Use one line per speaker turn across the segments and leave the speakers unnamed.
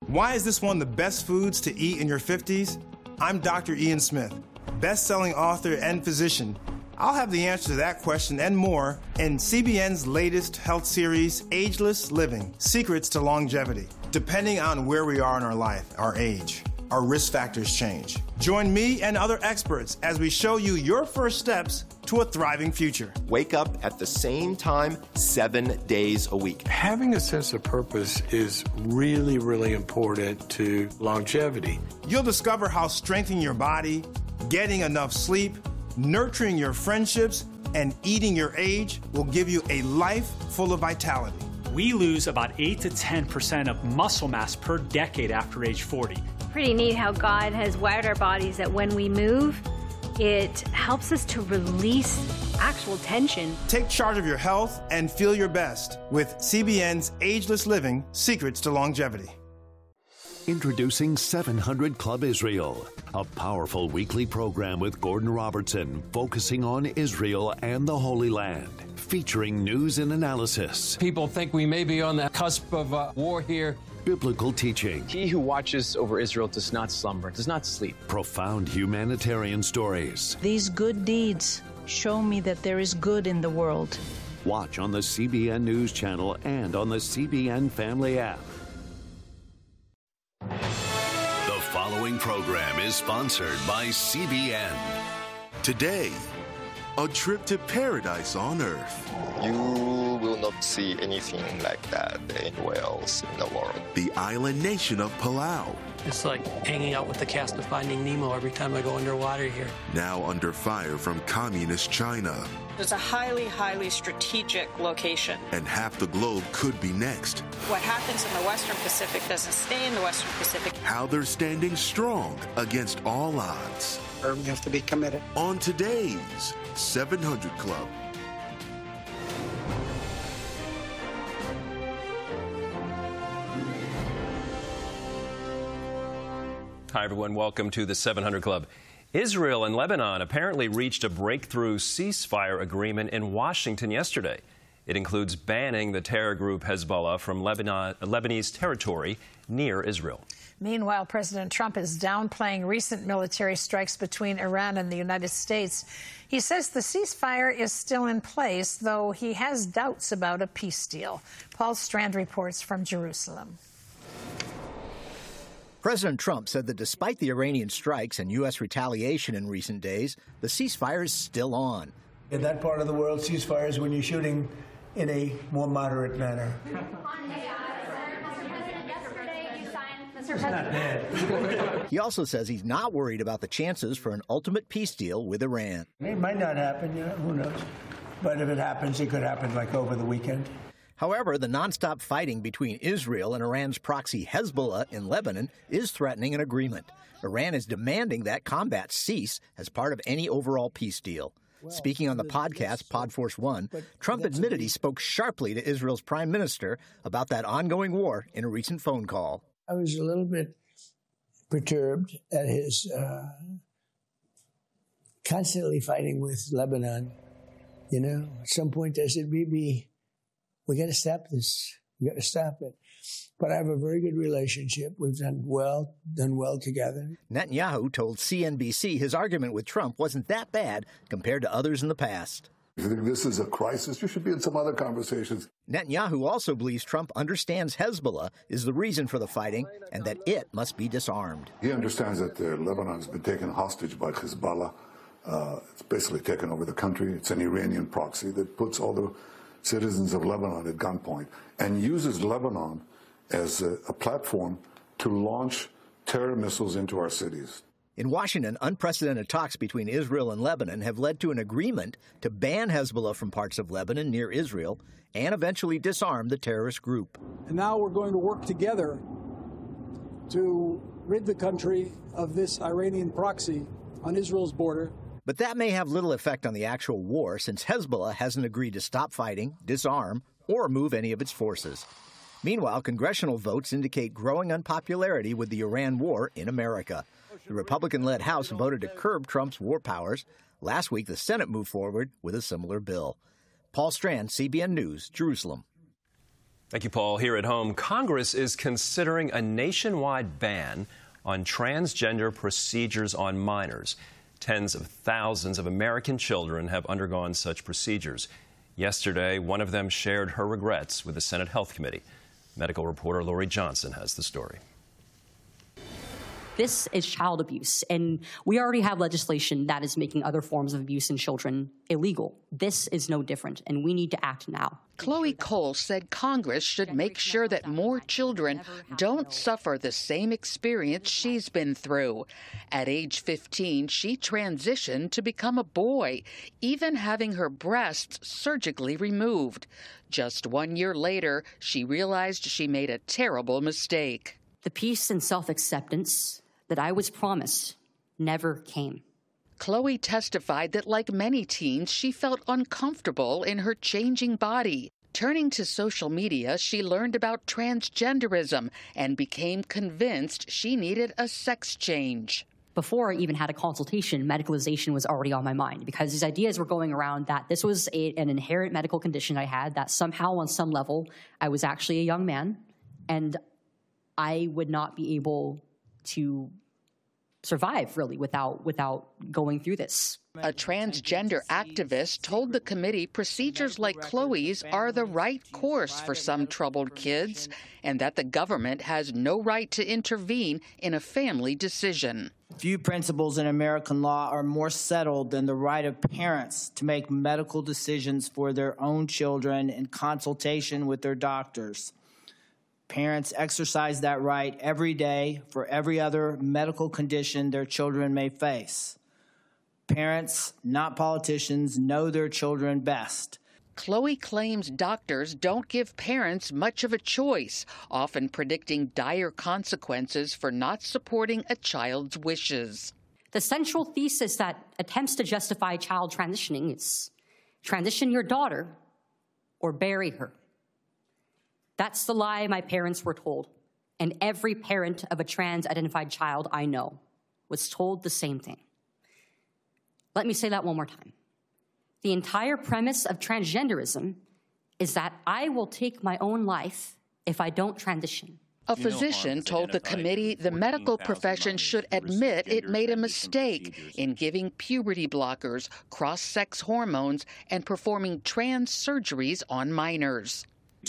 Why is this one of the best foods to eat in your 50s? I'm Dr. Ian Smith, best-selling author and physician. I'll have the answer to that question and more in CBN's latest health series, Ageless Living: Secrets to Longevity. Depending on where we are in our life, our age, our risk factors change. Join me and other experts as we show you your first steps to a thriving future.
Wake up at the same time 7 days a week.
Having a sense of purpose is really, really important to longevity.
You'll discover how strengthening your body, getting enough sleep, nurturing your friendships, and eating your age will give you a life full of vitality.
We lose about 8 to 10% of muscle mass per decade after age 40.
Pretty neat how God has wired our bodies that when we move, it helps us to release actual tension.
Take charge of your health and feel your best with CBN's Ageless Living: Secrets to Longevity.
Introducing 700 Club Israel, a powerful weekly program with Gordon Robertson focusing on Israel and the Holy Land, featuring news and analysis.
People think we may be on the cusp of war here.
Biblical teaching.
He who watches over Israel does not slumber, does not sleep.
Profound humanitarian stories.
These good deeds show me that there is good in the world.
Watch on the CBN News Channel and on the CBN Family app.
The following program is sponsored by CBN. Today, a trip to paradise on Earth.
You will not see anything like that anywhere else in the world.
The island nation of Palau.
It's like hanging out with the cast of Finding Nemo every time I go underwater here.
Now under fire from communist China.
It's a highly, highly strategic location.
And half the globe could be next.
What happens in the Western Pacific doesn't stay in the Western Pacific.
How they're standing strong against all odds.
We have to be committed.
On today's 700 Club.
Hi, everyone. Welcome to the 700 Club. Israel and Lebanon apparently reached a breakthrough ceasefire agreement in Washington yesterday. It includes banning the terror group Hezbollah from Lebanese territory near Israel.
Meanwhile, President Trump is downplaying recent military strikes between Iran and the United States. He says the ceasefire is still in place, though he has doubts about a peace deal. Paul Strand reports from Jerusalem.
President Trump said that despite the Iranian strikes and U.S. retaliation in recent days, the ceasefire is still on.
In that part of the world, ceasefires when you're shooting in a more moderate manner.
He also says he's not worried about the chances for an ultimate peace deal with Iran.
It might not happen, who knows? But if it happens, it could happen like over the weekend.
However, the nonstop fighting between Israel and Iran's proxy Hezbollah in Lebanon is threatening an agreement. Iran is demanding that combat cease as part of any overall peace deal. Speaking on the podcast, Podforce One, Trump admitted he spoke sharply to Israel's prime minister about that ongoing war in a recent phone call.
I was a little bit perturbed at his constantly fighting with Lebanon. At some point I said, we got to stop this. We got to stop it. But I have a very good relationship. We've done well together.
Netanyahu told CNBC his argument with Trump wasn't that bad compared to others in the past.
If you think this is a crisis, you should be in some other conversations.
Netanyahu also believes Trump understands Hezbollah is the reason for the fighting and that it must be disarmed.
He understands that Lebanon's been taken hostage by Hezbollah. It's basically taken over the country. It's an Iranian proxy that puts all the citizens of Lebanon at gunpoint and uses Lebanon as a platform to launch terror missiles into our cities.
In Washington, unprecedented talks between Israel and Lebanon have led to an agreement to ban Hezbollah from parts of Lebanon near Israel and eventually disarm the terrorist group.
And now we're going to work together to rid the country of this Iranian proxy on Israel's border.
But that may have little effect on the actual war since Hezbollah hasn't agreed to stop fighting, disarm, or move any of its forces. Meanwhile, congressional votes indicate growing unpopularity with the Iran war in America. The Republican-led House voted to curb Trump's war powers. Last week, the Senate moved forward with a similar bill. Paul Strand, CBN News, Jerusalem.
Thank you, Paul. Here at home, Congress is considering a nationwide ban on transgender procedures on minors. Tens of thousands of American children have undergone such procedures. Yesterday, one of them shared her regrets with the Senate Health Committee. Medical reporter Lori Johnson has the story.
This is child abuse, and we already have legislation that is making other forms of abuse in children illegal. This is no different, and we need to act now.
Chloe Cole said Congress should make sure that more children don't suffer the same experience she's been through. At age 15, she transitioned to become a boy, even having her breasts surgically removed. Just 1 year later, she realized she made a terrible mistake.
The peace and self-acceptance that I was promised never came.
Chloe testified that, like many teens, she felt uncomfortable in her changing body. Turning to social media, she learned about transgenderism and became convinced she needed a sex change.
Before I even had a consultation, medicalization was already on my mind because these ideas were going around that this was an inherent medical condition I had, that somehow on some level I was actually a young man and I would not be able to survive, really, without going through this.
A transgender activist told the committee procedures like Chloe's are the right course for some troubled kids and that the government has no right to intervene in a family decision.
Few principles in American law are more settled than the right of parents to make medical decisions for their own children in consultation with their doctors. Parents exercise that right every day for every other medical condition their children may face. Parents, not politicians, know their children best.
Chloe claims doctors don't give parents much of a choice, often predicting dire consequences for not supporting a child's wishes.
The central thesis that attempts to justify child transitioning is transition your daughter or bury her. That's the lie my parents were told, and every parent of a trans-identified child I know was told the same thing. Let me say that one more time. The entire premise of transgenderism is that I will take my own life if I don't transition.
A physician told the committee the medical profession should admit it made a mistake in giving puberty blockers, cross-sex hormones, and performing trans surgeries on minors.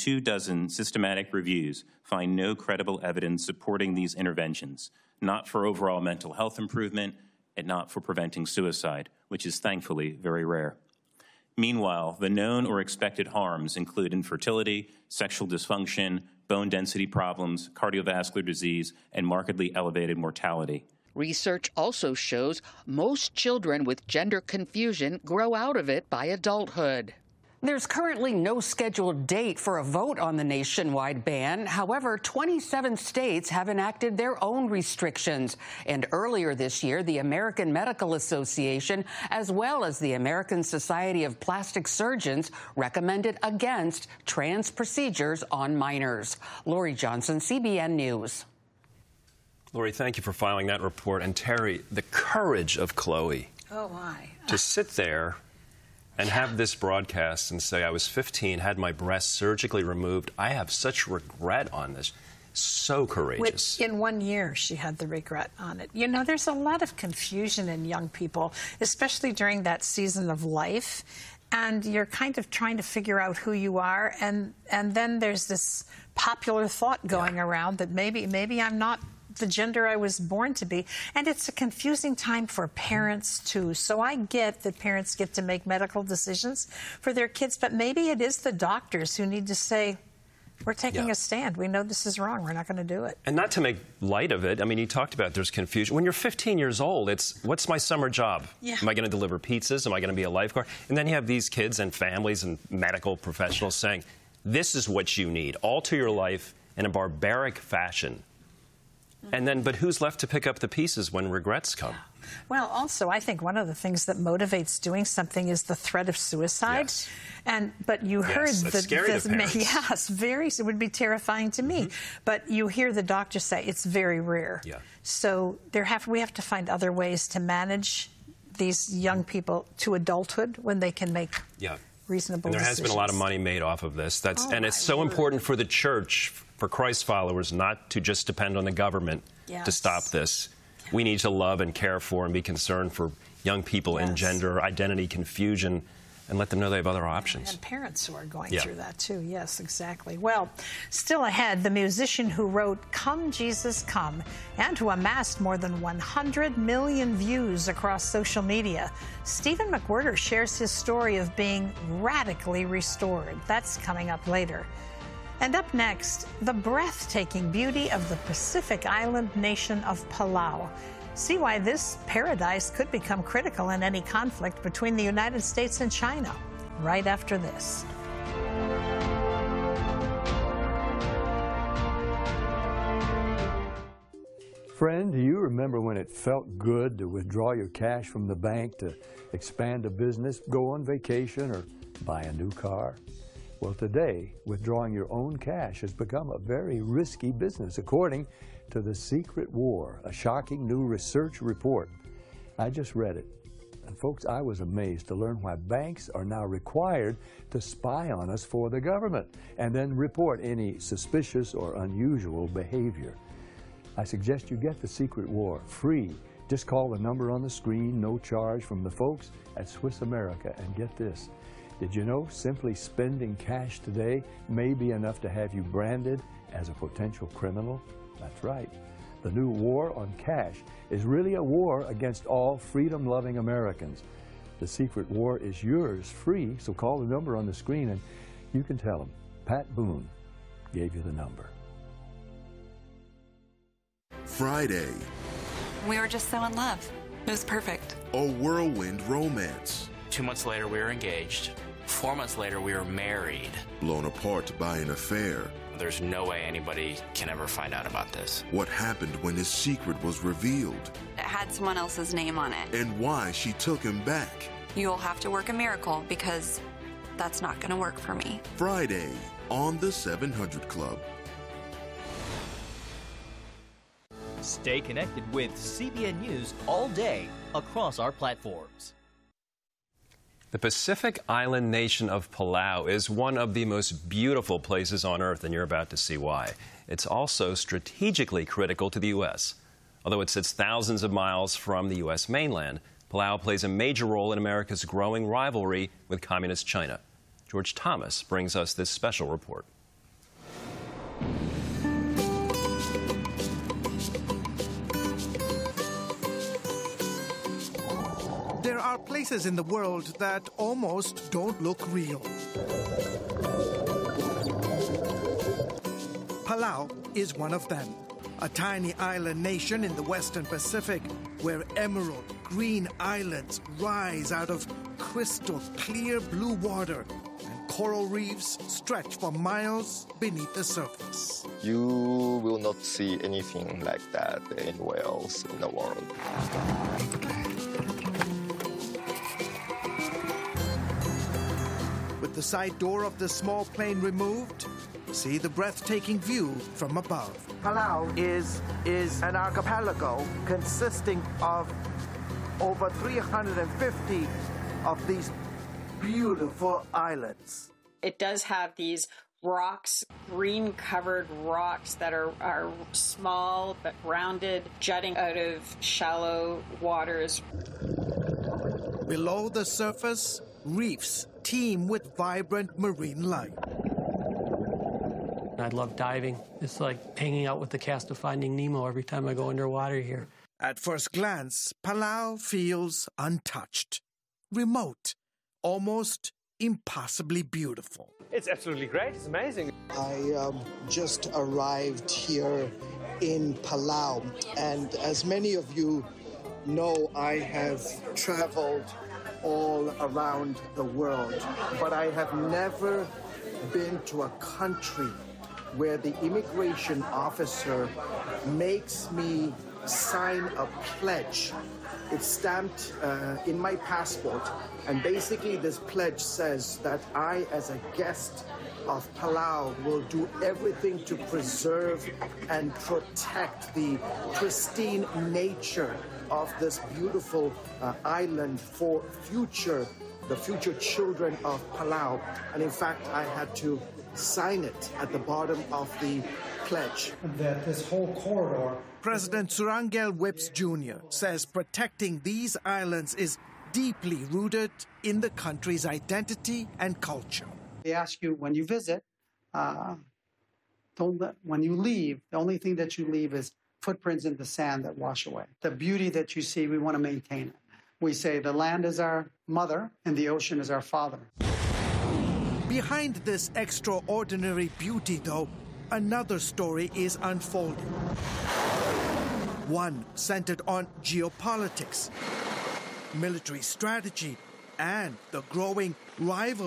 24 systematic reviews find no credible evidence supporting these interventions, not for overall mental health improvement and not for preventing suicide, which is thankfully very rare. Meanwhile, the known or expected harms include infertility, sexual dysfunction, bone density problems, cardiovascular disease, and markedly elevated mortality.
Research also shows most children with gender confusion grow out of it by adulthood.
There's currently no scheduled date for a vote on the nationwide ban. However, 27 states have enacted their own restrictions. And earlier this year, the American Medical Association, as well as the American Society of Plastic Surgeons, recommended against trans procedures on minors. Lori Johnson, CBN News.
Lori, thank you for filing that report. And Terry, the courage of Chloe.
Oh, my.
To sit there and have this broadcast and say, I was 15, had my breast surgically removed. I have such regret on this. So courageous.
In 1 year, she had the regret on it. You know, there's a lot of confusion in young people, especially during that season of life. And you're kind of trying to figure out who you are. And then there's this popular thought going around that maybe I'm not the gender I was born to be. And it's a confusing time for parents, too. So I get that parents get to make medical decisions for their kids, but maybe it is the doctors who need to say, we're taking a stand. We know this is wrong. We're not going to do it.
And not to make light of it, I mean, you talked about there's confusion. When you're 15 years old, it's, what's my summer job?
Yeah.
Am I going to deliver pizzas? Am I going to be a lifeguard? And then you have these kids and families and medical professionals saying, this is what you need, all to your life in a barbaric fashion. And then, but who's left to pick up the pieces when regrets come?
Well, also, I think one of the things that motivates doing something is the threat of suicide.
Yes.
But you heard
that's scary to parents.
Yes, it would be terrifying to me. But you hear the doctor say it's very rare.
Yeah.
So we have to find other ways to manage these young people to adulthood when they can make reasonable
And there has been a lot of money made off of this. And it's so important for the church, for Christ followers, not to just depend on the government to stop this. We need to love and care for and be concerned for young people in gender identity confusion and let them know they have other options.
And parents who are going through that, too. Yes, exactly. Well, still ahead, the musician who wrote Come, Jesus, Come, and who amassed more than 100 million views across social media. Stephen McWhirter shares his story of being radically restored. That's coming up later. And up next, the breathtaking beauty of the Pacific island nation of Palau. See why this paradise could become critical in any conflict between the United States and China. Right after this.
Friend, do you remember when it felt good to withdraw your cash from the bank to expand a business, go on vacation, or buy a new car? Well, today, withdrawing your own cash has become a very risky business, according to The Secret War, a shocking new research report. I just read it. And folks, I was amazed to learn why banks are now required to spy on us for the government and then report any suspicious or unusual behavior. I suggest you get The Secret War free. Just call the number on the screen, no charge, from the folks at Swiss America, and get this. Did you know simply spending cash today may be enough to have you branded as a potential criminal? That's right. The new war on cash is really a war against all freedom-loving Americans. The Secret War is yours free, so call the number on the screen and you can tell them Pat Boone gave you the number.
Friday.
We were just so in love. It was perfect.
A whirlwind romance.
2 months later, we were engaged. 4 months later, we were married.
Blown apart by an affair.
There's no way anybody can ever find out about this.
What happened when his secret was revealed?
It had someone else's name on it.
And why she took him back.
You'll have to work a miracle because that's not going to work for me.
Friday on the 700 Club.
Stay connected with CBN News all day across our platforms.
The Pacific island nation of Palau is one of the most beautiful places on Earth, and you're about to see why. It's also strategically critical to the U.S. Although it sits thousands of miles from the U.S. mainland, Palau plays a major role in America's growing rivalry with Communist China. George Thomas brings us this special report.
There are places in the world that almost don't look real. Palau is one of them, a tiny island nation in the Western Pacific where emerald green islands rise out of crystal clear blue water and coral reefs stretch for miles beneath the surface.
You will not see anything like that anywhere else in the world.
With the side door of the small plane removed, see the breathtaking view from above.
Palau is an archipelago consisting of over 350 of these beautiful islands.
It does have these rocks, green-covered rocks that are small but rounded, jutting out of shallow waters.
Below the surface, reefs teem with vibrant marine life.
I love diving. It's like hanging out with the cast of Finding Nemo every time I go underwater here.
At first glance, Palau feels untouched, remote, almost impossibly beautiful.
It's absolutely great. It's amazing.
I just arrived here in Palau, and as many of you know, I have traveled all around the world, but I have never been to a country where the immigration officer makes me sign a pledge. It's stamped in my passport, and basically this pledge says that I, as a guest of Palau, will do everything to preserve and protect the pristine nature of this beautiful island for future
the future children of Palau. And in fact, I had to sign it at the bottom of the pledge.
That this whole corridor.
President Surangel Whips Jr. says protecting these islands is deeply rooted in the country's identity and culture.
They ask you when you visit, when you leave, the only thing that you leave is footprints in the sand that wash away. The beauty that you see, we want to maintain it. We say the land is our mother and the ocean is our father.
Behind this extraordinary beauty, though, another story is unfolding. One centered on geopolitics, military strategy, and the growing rivalry